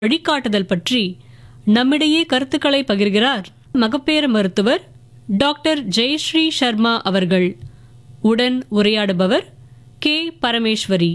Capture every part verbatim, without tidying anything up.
வழிகாட்டுதல் பற்றி நம்மிடையே கருத்துக்களை பகிர்கிறார் மகப்பேறு மருத்துவர் டாக்டர் ஜெயஸ்ரீ சர்மா அவர்கள். உடன் உரையாடுபவர் கே பரமேஸ்வரி.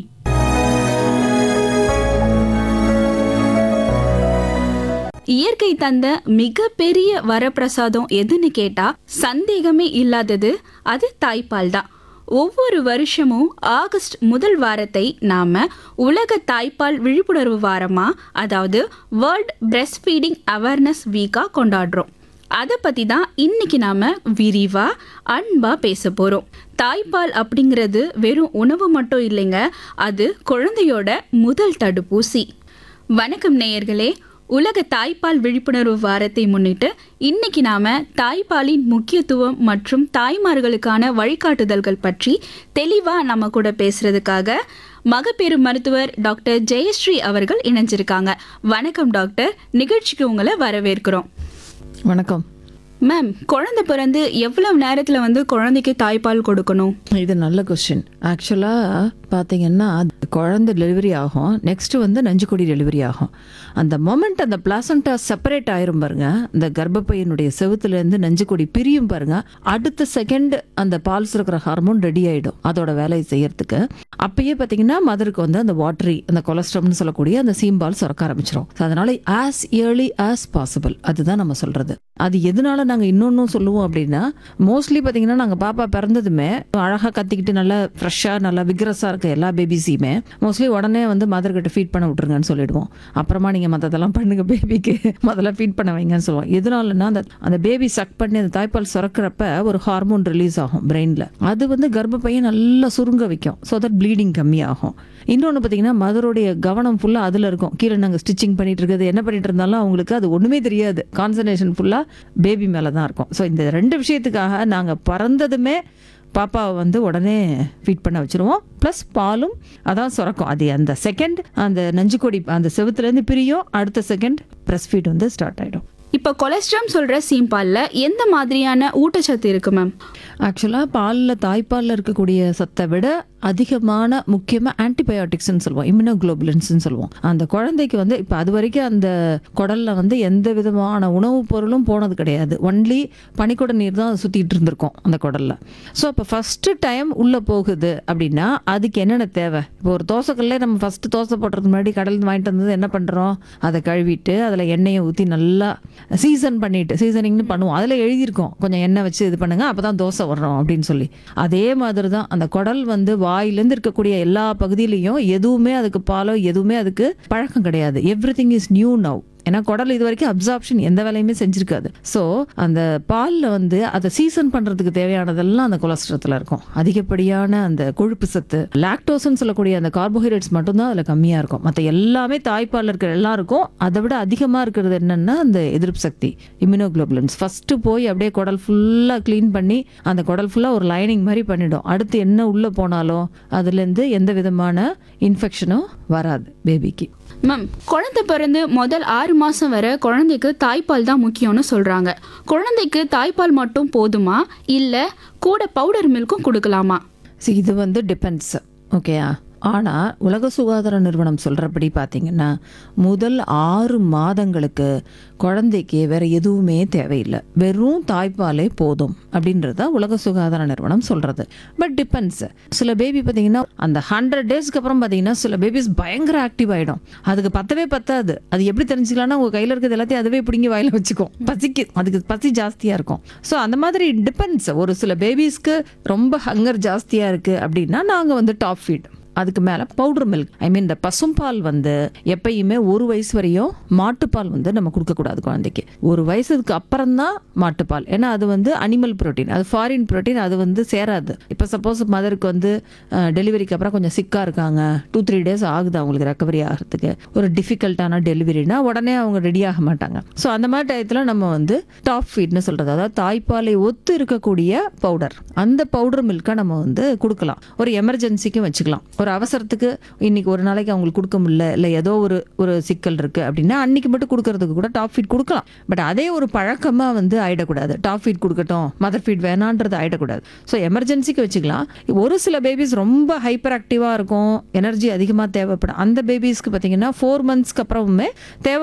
இயற்கை தந்த மிகப்பெரிய வரப்பிரசாதம் எதுன்னு கேட்டா சந்தேகமே இல்லாதது அது தாய்ப்பால் தான். ஒவ்வொரு வருஷமும் ஆகஸ்ட் முதல் வாரத்தை நாம உலக தாய்ப்பால் விழிப்புணர்வு வாரமா, அதாவது வேர்ல்ட் பிரெஸ்ட் ஃபீடிங் அவேர்னஸ் வீக்கா கொண்டாடுறோம். அதை பத்தி தான் இன்னைக்கு நாம விரிவா அன்பா பேச போறோம். தாய்ப்பால் அப்படிங்கிறது வெறும் உணவு மட்டும் இல்லைங்க, அது குழந்தையோட முதல் தடுப்பூசி. வணக்கம் நேயர்களே, உலக தாய்ப்பால் விழிப்புணர்வு வாரத்தை முன்னிட்டு இன்னைக்கு நாம தாய்ப்பாலின் முக்கியத்துவம் மற்றும் தாய்மார்களுக்கான வழிகாட்டுதல்கள் பற்றி தெளிவா நம்ம கூட பேசுறதுக்காக மகப்பேறு மருத்துவர் டாக்டர் ஜெயஸ்ரீ அவர்கள் இணைஞ்சிருக்காங்க. வணக்கம் டாக்டர், நிகழ்ச்சிக்கு உங்களை வரவேற்கிறோம். வணக்கம் மேம், குழந்தை பிறந்து எவ்வளவு நேரத்துல வந்து குழந்தைக்கு தாய்ப்பால் கொடுக்கணும்? இது நல்ல கொஸ்டின். ஆக்சுவலாக பார்த்தீங்கன்னா குழந்தை டெலிவரி ஆகும், நெக்ஸ்ட் வந்து நஞ்சுக்கொடி டெலிவரி ஆகும். அந்த மொமெண்ட் அந்த பிளாசண்டா செப்பரேட் ஆயிரும் பாருங்க, இந்த கர்ப்பப்பையினுடைய செவுத்துலேருந்து நஞ்சுக்கொடி பிரியும் பாருங்க, அடுத்த செகண்ட் அந்த பால் சுரக்கிற ஹார்மோன் ரெடி ஆகிடும் அதோட வேலையை செய்யறதுக்கு. அப்பயே பார்த்தீங்கன்னா மதருக்கு வந்து அந்த வாட்டரி, அந்த கொலஸ்ட்ரம்னு சொல்லக்கூடிய அந்த சீம்பால் சுரக்க ஆரம்பிச்சிடும். அதனால ஆஸ் ஏர்லி ஆஸ் பாசிபிள், அதுதான் நம்ம சொல்றது. அது எதனால நாங்கள் இன்னொன்னும் சொல்லுவோம் அப்படின்னா, மோஸ்ட்லி பார்த்தீங்கன்னா நாங்கள் பாப்பா பிறந்ததுமே அழகாக கத்திக்கிட்டு நல்லா ஃப்ரெஷ்ஷாக நல்லா விக்ரஸாக இருக்க எல்லா பேபிஸையுமே மோஸ்ட்லி உடனே வந்து மதர்கிட்ட ஃபீட் பண்ண விட்டுருங்கன்னு சொல்லிடுவோம். அப்புறமா நீங்கள் மற்றதெல்லாம் பண்ணுங்க, பேபிக்கு முதல்ல ஃபீட் பண்ண வைங்கன்னு சொல்லுவோம். எதனாலன்னா அந்த அந்த பேபி சக் பண்ணி அந்த தாய்ப்பால் சுரக்கிறப்ப ஒரு ஹார்மோன் ரிலீஸ் ஆகும் பிரெயினில், அது வந்து கர்ப்பப்பையை நல்லா சுருங்க வைக்கும். ஸோ தட் ப்ளீடிங் கம்மியாகும். இன்னொன்று பார்த்தீங்கன்னா மதருடைய கவனம் ஃபுல்லாக அதில் இருக்கும். கீழே நாங்கள் ஸ்டிச்சிங் பண்ணிட்டு இருக்கிறது என்ன பண்ணிட்டு இருந்தாலும் அவங்களுக்கு அது ஒன்றுமே தெரியாது, கான்சன்ட்ரேஷன் ஃபுல்லாக பேபி மேலே தான் இருக்கும். ஸோ இந்த ரெண்டு விஷயத்துக்காக நாங்கள் பிறந்ததுமே பாப்பாவை வந்து உடனே ஃபீட் பண்ண வச்சுருவோம். ப்ளஸ் பாலும் அதான் சுரக்கும். அது அந்த செகண்ட் அந்த நஞ்சுக்கொடி அந்த செவுத்துலேருந்து பிரியும், அடுத்த செகண்ட் பிரஸ்ட் ஃபீட் வந்து ஸ்டார்ட் ஆகிடும். இப்போ கொலஸ்ட்ரம் சொல்ற சீம்பால்ல எந்த மாதிரியான ஊட்டச்சத்து இருக்கு மேம்? ஆக்சுவலாக பாலில் தாய்ப்பாலில் இருக்கக்கூடிய சத்தை விட அதிகமான முக்கியமாக ஆன்டிபயோட்டிக்ஸ்ன்னு சொல்லுவோம், இம்யூனோகுளோபுலின்ஸ்ன்னு சொல்லுவோம். அந்த குழந்தைக்கு வந்து இப்போ அது வரைக்கும் அந்த குடலில் வந்து எந்த விதமான உணவுப் பொருளும் போனது கிடையாது. ஒன்லி பனிக்குட நீர் தான் சுற்றிட்டு இருந்திருக்கும் அந்த குடலில். ஸோ இப்போ ஃபஸ்ட்டு டைம் உள்ளே போகுது அப்படின்னா அதுக்கு என்னென்ன தேவை? இப்போ ஒரு தோசைக்கல்லே நம்ம ஃபஸ்ட்டு தோசை போடுறதுக்கு முன்னாடி கடலில் வாங்கிட்டு வந்தது என்ன பண்ணுறோம், அதை கழுவிட்டு அதில் எண்ணெயை ஊற்றி நல்லா சீசன் பண்ணிட்டு சீசனிங்னு பண்ணுவோம். அதில் எழுதியிருக்கோம் கொஞ்சம் எண்ணெய் வச்சு இது பண்ணுங்க, அப்போ தான் தோசை வர்றோம் அப்படின்னு சொல்லி. அதே மாதிரி தான் அந்த குடல் வந்து வாயிலேருந்து இருக்கக்கூடிய எல்லா பகுதியிலையும் எதுவுமே அதுக்கு பாலோ எதுவுமே அதுக்கு பழக்கம் கிடையாது. Every thing is new now. ஏன்னா குடல் இது வரைக்கும் அப்சார்ப்ஷன் எந்த வேலையுமே செஞ்சிருக்காது. ஸோ அந்த பாலில் வந்து அதை சீசன் பண்ணுறதுக்கு தேவையானதெல்லாம் அந்த கொலஸ்ட்ரத்தில் இருக்கும். அதிகப்படியான அந்த கொழுப்பு சத்து, லாக்டோஸ்ன்னு சொல்லக்கூடிய அந்த கார்போஹைட்ரேட்ஸ் மட்டும்தான் அதில் கம்மியாக இருக்கும். மற்ற எல்லாமே தாய்ப்பாலில் இருக்கிற எல்லாம் இருக்கும். அதை விட அதிகமாக இருக்கிறது என்னென்னா அந்த எதிர்ப்பு சக்தி, இம்யூனோகுளோபுலின்ஸ். ஃபஸ்ட்டு போய் அப்படியே குடல் ஃபுல்லாக க்ளீன் பண்ணி அந்த குடல் ஃபுல்லாக ஒரு லைனிங் மாதிரி பண்ணிடும். அடுத்து என்ன உள்ளே போனாலும் அதுலேருந்து எந்த விதமான இன்ஃபெக்ஷனும் வராது பேபிக்கு. மேம், குழந்தை பிறந்து முதல் ஆறு மாசம் வரை குழந்தைக்கு தாய்ப்பால் தான் முக்கியம்னு சொல்றாங்க. குழந்தைக்கு தாய்ப்பால் மட்டும் போதுமா, இல்ல கூட பவுடர் மில்க்கும் கொடுக்கலாமா? இது வந்து டிபெண்ட்ஸ், ஓகேயா. ஆனால் உலக சுகாதார நிறுவனம் சொல்கிறபடி பார்த்தீங்கன்னா முதல் ஆறு மாதங்களுக்கு குழந்தைக்கு வேறு எதுவுமே தேவையில்லை, வெறும் தாய்ப்பாலே போதும் அப்படின்றது தான் உலக சுகாதார நிறுவனம் சொல்கிறது. But depends. சில பேபி பார்த்தீங்கன்னா அந்த ஹண்ட்ரட் டேஸ்க்கு அப்புறம் பார்த்தீங்கன்னா சில பேபிஸ் பயங்கர ஆக்டிவ் ஆகிடும். அதுக்கு பத்தவே பத்தாது. அது எப்படி தெரிஞ்சுக்கலாம்னா உங்கள் கையில் இருக்கிறது எல்லாத்தையும் அதுவே பிடிங்கி வாயில் வச்சுக்கும், பசிக்கு அதுக்கு பசி ஜாஸ்தியாக இருக்கும். ஸோ அந்த மாதிரி டிபெண்ட்ஸ். ஒரு சில பேபிஸ்க்கு ரொம்ப ஹங்கர் ஜாஸ்தியாக இருக்குது அப்படின்னா நாங்கள் வந்து டாப் ஃபீட், அதுக்கு மேலே பவுடர் மில்க், ஐ மீன் இந்த பசும்பால் வந்து எப்பயுமே ஒரு வயசு வரையும் மாட்டுப்பால் வந்து நம்ம கொடுக்கக்கூடாது குழந்தைக்கு. ஒரு வயசுக்கு அப்புறம் தான் மாட்டுப்பால். ஏன்னா அது வந்து அனிமல் ப்ரோட்டீன், அது ஃபாரின் ப்ரோட்டீன், அது வந்து சேராது. இப்போ சப்போஸ் மதருக்கு வந்து டெலிவரிக்கு அப்புறம் கொஞ்சம் சிக்காக இருக்காங்க, டூ த்ரீ டேஸ் ஆகுது அவங்களுக்கு ரெக்கவரி ஆகிறதுக்கு, ஒரு டிஃபிகல்ட்டான டெலிவரினா உடனே அவங்க ரெடி ஆக மாட்டாங்க. ஸோ அந்த மாதிரி டயத்தில் நம்ம வந்து டாப் ஃபீட்னு சொல்கிறது, அதாவது தாய்ப்பாலை ஒத்து இருக்கக்கூடிய பவுடர், அந்த பவுடர் மில்கை நம்ம வந்து கொடுக்கலாம். ஒரு எமர்ஜென்சிக்கும் வச்சுக்கலாம். ஒரு அவசரத்துக்கு இன்னைக்கு ஒரு நாளைக்கு அவங்களுக்கு கொடுக்க முடியல, இல்லை ஏதோ ஒரு ஒரு சிக்கல் இருக்குது அப்படின்னா அன்னைக்கு மட்டும் கொடுக்கறதுக்கு கூட டாப் ஃபீட் கொடுக்கலாம். பட் அதே ஒரு பழக்கமாக வந்து ஆகிடக்கூடாது. டாப் ஃபீட் கொடுக்கட்டும் மதர் ஃபீட் வேணான்றது ஆகிடக்கூடாது. ஸோ எமர்ஜென்சிக்கு வச்சுக்கலாம். ஒரு சில பேபிஸ் ரொம்ப ஹைப்பர் ஆக்டிவாக இருக்கும், எனர்ஜி அதிகமாக தேவைப்படும். அந்த பேபிஸ்க்கு பார்த்தீங்கன்னா ஃபோர் மந்த்ஸ்க்கு அப்புறமே தேவை